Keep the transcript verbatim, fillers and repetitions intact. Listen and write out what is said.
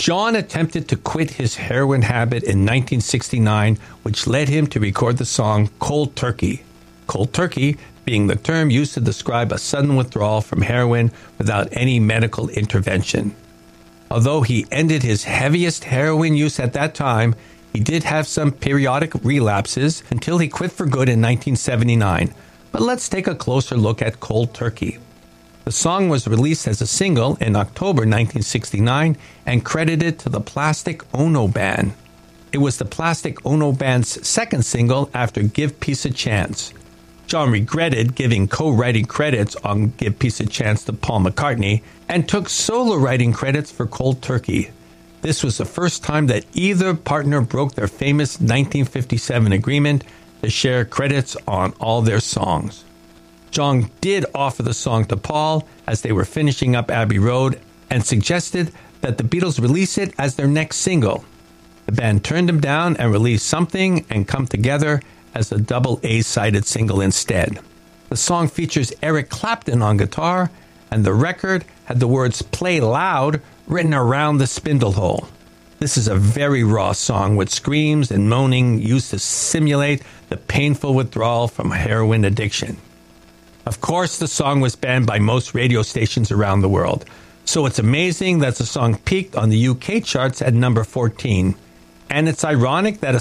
John attempted to quit his heroin habit in nineteen sixty-nine, which led him to record the song Cold Turkey. Cold turkey being the term used to describe a sudden withdrawal from heroin without any medical intervention. Although he ended his heaviest heroin use at that time, he did have some periodic relapses until he quit for good in nineteen seventy-nine. But let's take a closer look at Cold Turkey. The song was released as a single in October nineteen sixty-nine and credited to the Plastic Ono Band. It was the Plastic Ono Band's second single after Give Peace a Chance. John regretted giving co-writing credits on Give Peace a Chance to Paul McCartney and took solo writing credits for Cold Turkey. This was the first time that either partner broke their famous nineteen fifty-seven agreement to share credits on all their songs. John did offer the song to Paul as they were finishing up Abbey Road and suggested that the Beatles release it as their next single. The band turned him down and released Something and Come Together as a double A-sided single instead. The song features Eric Clapton on guitar, and the record had the words "Play Loud" written around the spindle hole. This is a very raw song with screams and moaning used to simulate the painful withdrawal from heroin addiction. Of course, the song was banned by most radio stations around the world, so it's amazing that the song peaked on the U K charts at number fourteen. And it's ironic that a